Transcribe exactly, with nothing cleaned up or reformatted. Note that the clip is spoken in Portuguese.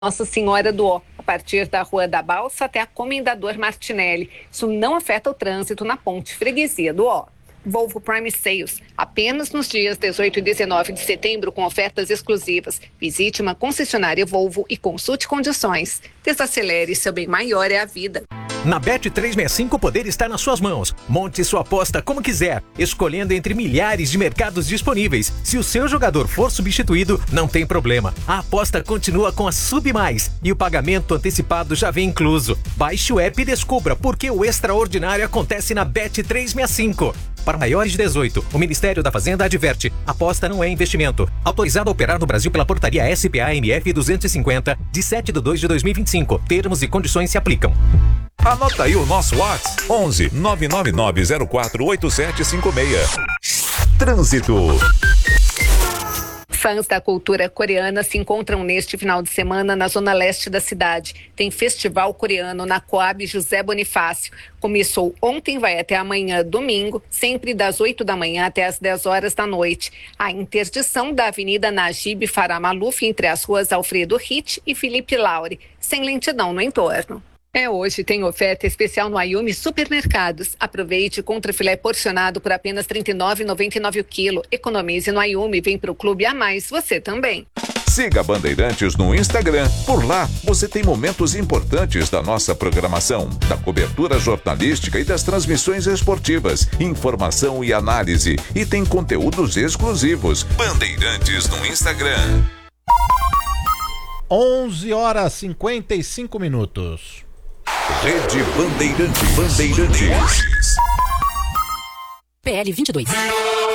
Nossa Senhora do Ó, a partir da Rua da Balsa até a Comendador Martinelli. Isso não afeta o trânsito na ponte Freguesia do Ó. Volvo Prime Sales, apenas nos dias dezoito e dezenove de setembro com ofertas exclusivas. Visite uma concessionária Volvo e consulte condições. Desacelere, seu bem maior é a vida. Na Bet trezentos e sessenta e cinco o poder está nas suas mãos. Monte sua aposta como quiser, escolhendo entre milhares de mercados disponíveis. Se o seu jogador for substituído, não tem problema. A aposta continua com a Sub Mais e o pagamento antecipado já vem incluso. Baixe o app e descubra por que o extraordinário acontece na Bet trezentos e sessenta e cinco. Para maiores de dezoito, o Ministério da Fazenda adverte: aposta não é investimento. Autorizado a operar no Brasil pela portaria S P A M F duzentos e cinquenta, de sete de dois de dois mil e vinte e cinco. Termos e condições se aplicam. Anota aí o nosso WhatsApp: onze nove nove nove zero quatro oito sete cinco seis. Trânsito. Fãs da cultura coreana se encontram neste final de semana na zona leste da cidade. Tem festival coreano na Coab José Bonifácio. Começou ontem, vai até amanhã, domingo, sempre das oito da manhã até as dez horas da noite. A interdição da Avenida Najib Farah Maluf entre as ruas Alfredo Ritt e Felipe Laure, sem lentidão no entorno. É, hoje tem oferta especial no Ayumi Supermercados. Aproveite contrafilé porcionado por apenas trinta e nove reais e noventa e nove centavos o quilo. Economize no Ayumi, vem pro Clube a Mais, você também. Siga Bandeirantes no Instagram. Por lá, você tem momentos importantes da nossa programação, da cobertura jornalística e das transmissões esportivas, informação e análise. E tem conteúdos exclusivos. Bandeirantes no Instagram. onze horas e cinquenta e cinco minutos. Rede Bandeirantes. Bandeirantes. P L vinte e dois.